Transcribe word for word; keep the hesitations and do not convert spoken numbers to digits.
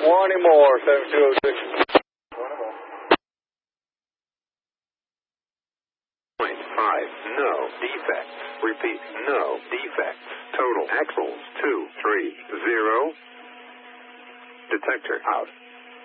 twenty more, seven two oh six. twenty more. Point five, no defects. Repeat, no defects. Total axles, two three zero. Detector out.